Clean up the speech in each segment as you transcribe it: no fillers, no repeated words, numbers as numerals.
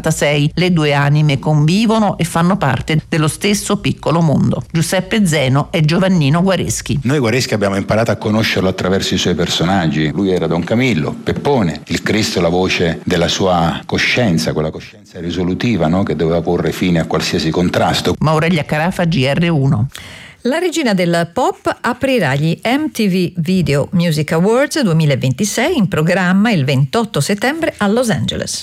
1986. Le due anime convivono e fanno parte dello stesso piccolo mondo. Giuseppe Zeno e Giovannino Guareschi. Noi Guareschi abbiamo imparato a conoscerlo attraverso i suoi personaggi. Lui era Don Camillo, Peppone, il Cristo, la voce della sua coscienza, quella coscienza risolutiva, no? Che doveva porre fine a qualsiasi contrasto. Maurelia Carafa, GR1. La regina del pop aprirà gli MTV Video Music Awards 2026 in programma il 28 settembre a Los Angeles.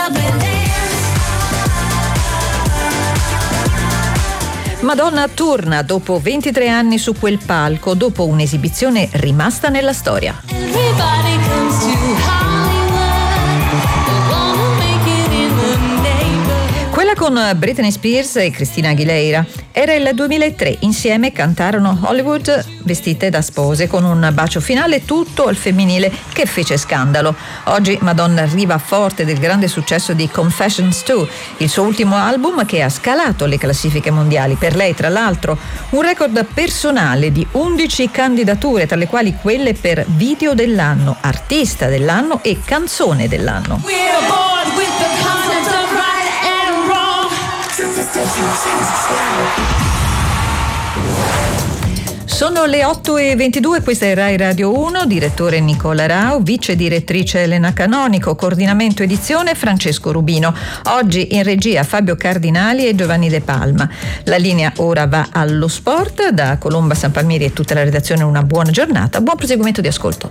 Madonna torna dopo 23 anni su quel palco, dopo un'esibizione rimasta nella storia. Quella con Britney Spears e Christina Aguilera. Era il 2003, insieme cantarono Hollywood vestite da spose con un bacio finale tutto al femminile che fece scandalo. Oggi Madonna arriva forte del grande successo di Confessions 2, il suo ultimo album che ha scalato le classifiche mondiali. Per lei, tra l'altro, un record personale di 11 candidature, tra le quali quelle per video dell'anno, artista dell'anno e canzone dell'anno. Sono le 8:22, questa è Rai Radio 1, direttore Nicola Rao, vice direttrice Elena Canonico, coordinamento edizione Francesco Rubino. Oggi in regia Fabio Cardinali e Giovanni De Palma. La linea ora va allo sport, da Colomba San Palmieri e tutta la redazione una buona giornata, buon proseguimento di ascolto.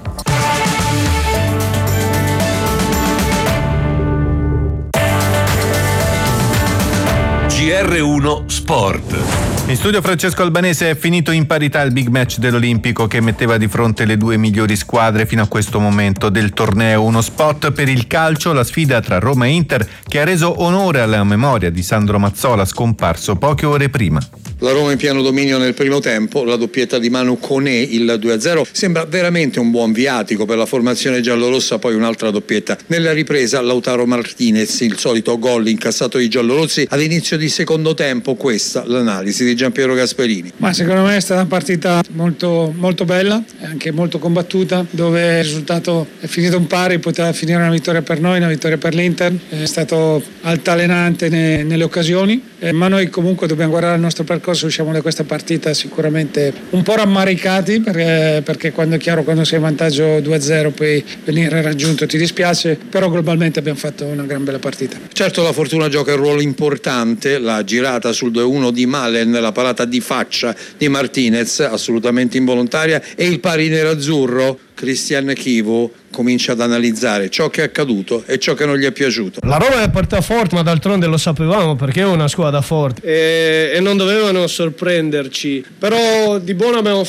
GR1 Sport. In studio Francesco Albanese. È finito in parità il big match dell'Olimpico che metteva di fronte le due migliori squadre fino a questo momento del torneo. Uno spot per il calcio, la sfida tra Roma e Inter che ha reso onore alla memoria di Sandro Mazzola, scomparso poche ore prima. La Roma in pieno dominio nel primo tempo, la doppietta di Manu Koné, il 2-0, sembra veramente un buon viatico per la formazione giallorossa, poi un'altra doppietta. Nella ripresa Lautaro Martinez, il solito gol incassato ai giallorossi all'inizio di secondo tempo, questa l'analisi di Giampiero Gasperini. Ma secondo me è stata una partita molto, molto bella e anche molto combattuta, dove il risultato è finito un pari, poteva finire una vittoria per noi, una vittoria per l'Inter, è stato altalenante nelle occasioni, ma noi comunque dobbiamo guardare il nostro percorso. Usciamo da questa partita sicuramente un po' rammaricati perché quando è chiaro, quando sei in vantaggio 2-0 poi venire raggiunto ti dispiace, però globalmente abbiamo fatto una gran bella partita. Certo, la fortuna gioca un ruolo importante, la girata sul 2-1 di Malen, la parata di faccia di Martinez assolutamente involontaria e il pari nerazzurro. Cristian Chivo comincia ad analizzare ciò che è accaduto e ciò che non gli è piaciuto. La Roma è partita forte, ma d'altronde lo sapevamo perché è una squadra forte e non dovevano sorprenderci, però di buono abbiamo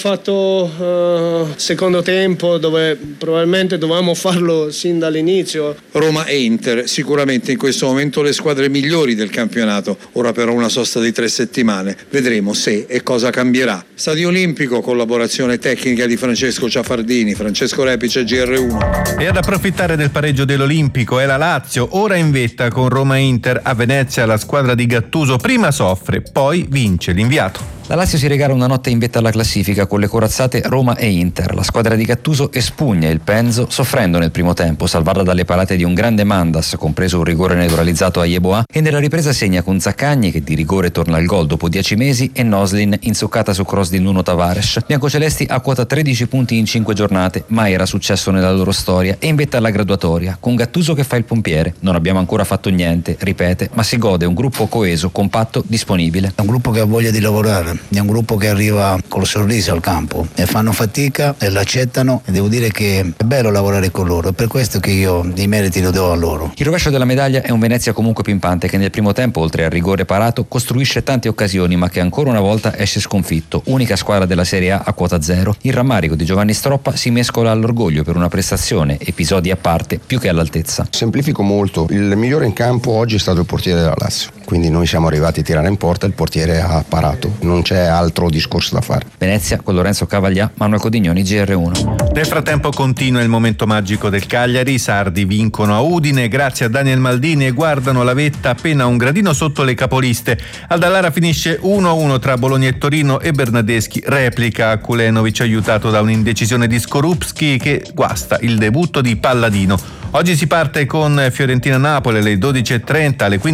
fatto secondo tempo, dove probabilmente dovevamo farlo sin dall'inizio. Roma e Inter sicuramente in questo momento le squadre migliori del campionato, ora però una sosta di 3 settimane, vedremo se e cosa cambierà. Stadio Olimpico, collaborazione tecnica di Francesco Ciafardini, Francesco Repice, GR1. E ad approfittare del pareggio dell'Olimpico è la Lazio, ora in vetta con Roma e Inter. A Venezia la squadra di Gattuso prima soffre, poi vince l'inviato. La Lazio si regala una notte in vetta alla classifica con le corazzate Roma e Inter. La squadra di Gattuso espugna il Penzo soffrendo nel primo tempo, salvata dalle palate di un grande Mandas, compreso un rigore naturalizzato a Yeboah, e nella ripresa segna con Zaccagni che di rigore torna al gol dopo 10 mesi e Noslin inzuccata su cross di Nuno Tavares. Biancocelesti a quota 13 punti in 5 giornate, mai era successo nella loro storia, e in vetta alla graduatoria con Gattuso che fa il pompiere. Non abbiamo ancora fatto niente, ripete, ma si gode un gruppo coeso, compatto, disponibile. È un gruppo che ha voglia di lavorare. È un gruppo che arriva col sorriso al campo e fanno fatica e l'accettano, e devo dire che è bello lavorare con loro, è per questo che io i meriti lo do a loro. Il rovescio della medaglia è un Venezia comunque pimpante che nel primo tempo, oltre al rigore parato, costruisce tante occasioni ma che ancora una volta esce sconfitto, unica squadra della Serie A quota 0. Il rammarico di Giovanni Stroppa si mescola all'orgoglio per una prestazione, episodi a parte, più che all'altezza. Semplifico molto, il migliore in campo oggi è stato il portiere della Lazio, quindi noi siamo arrivati a tirare in porta, il portiere ha parato, non c'è altro discorso da fare. Venezia con Lorenzo Cavaglià, Manuel Codignoni, GR1. Nel frattempo continua il momento magico del Cagliari. I sardi vincono a Udine grazie a Daniel Maldini e guardano la vetta appena un gradino sotto le capoliste. Al Dallara finisce 1-1 tra Bologna e Torino e Bernardeschi replica Kulenovic, aiutato da un'indecisione di Skorupski che guasta il debutto di Palladino. Oggi si parte con Fiorentina-Napoli alle 12:30, alle 15:00